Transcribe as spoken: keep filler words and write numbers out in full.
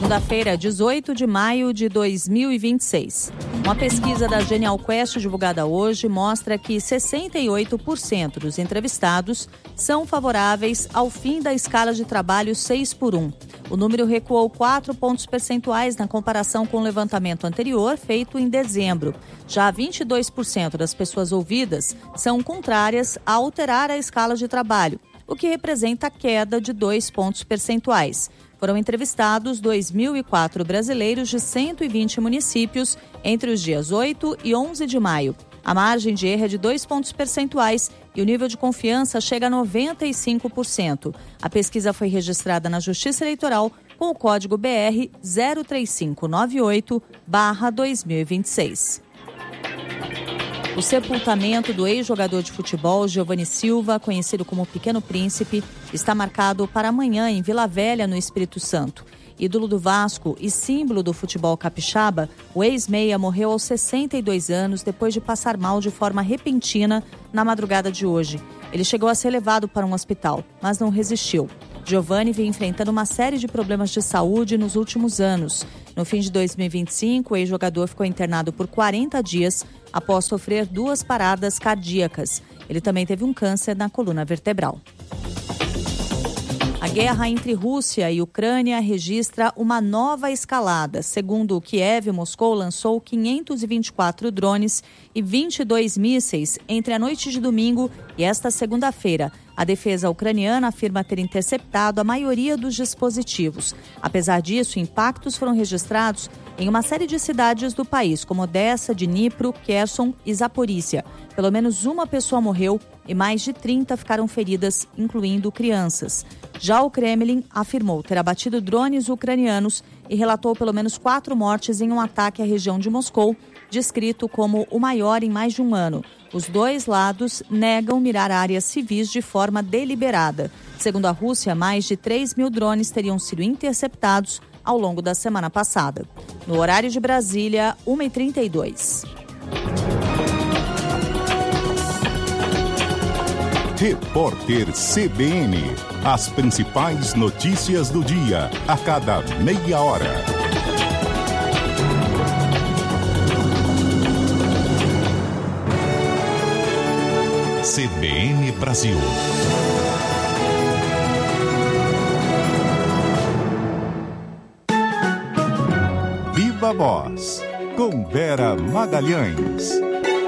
Segunda-feira, dezoito de maio de dois mil e vinte e seis. Uma pesquisa da Genial Quest divulgada hoje mostra que sessenta e oito por cento dos entrevistados são favoráveis ao fim da escala de trabalho seis por um. O número recuou quatro pontos percentuais na comparação com o levantamento anterior, feito em dezembro. Já vinte e dois por cento das pessoas ouvidas são contrárias a alterar a escala de trabalho, o que representa a queda de dois pontos percentuais. Foram entrevistados dois mil e quatro brasileiros de cento e vinte municípios entre os dias oito e onze de maio. A margem de erro é de dois pontos percentuais e o nível de confiança chega a noventa e cinco por cento. A pesquisa foi registrada na Justiça Eleitoral com o código B R zero três cinco nove oito barra dois mil e vinte e seis. O sepultamento do ex-jogador de futebol Giovanni Silva, conhecido como Pequeno Príncipe, está marcado para amanhã em Vila Velha, no Espírito Santo. Ídolo do Vasco e símbolo do futebol capixaba, o ex-meia morreu aos sessenta e dois anos depois de passar mal de forma repentina na madrugada de hoje. Ele chegou a ser levado para um hospital, mas não resistiu. Giovanni vem enfrentando uma série de problemas de saúde nos últimos anos. No fim de dois mil e vinte e cinco, o ex-jogador ficou internado por quarenta dias após sofrer duas paradas cardíacas. Ele também teve um câncer na coluna vertebral. A guerra entre Rússia e Ucrânia registra uma nova escalada. Segundo Kiev, Moscou lançou quinhentos e vinte e quatro drones e vinte e dois mísseis entre a noite de domingo e esta segunda-feira. A defesa ucraniana afirma ter interceptado a maioria dos dispositivos. Apesar disso, impactos foram registrados em uma série de cidades do país, como Odessa, Dnipro, Kherson e Zaporícia. Pelo menos uma pessoa morreu e mais de trinta ficaram feridas, incluindo crianças. Já o Kremlin afirmou ter abatido drones ucranianos e relatou pelo menos quatro mortes em um ataque à região de Moscou, descrito como o maior em mais de um ano. Os dois lados negam mirar áreas civis de forma deliberada. Segundo a Rússia, mais de três mil drones teriam sido interceptados ao longo da semana passada. No horário de Brasília, uma e trinta e dois. Repórter C B N. As principais notícias do dia, a cada meia hora. C B N Brasil. Viva Voz, com Vera Magalhães.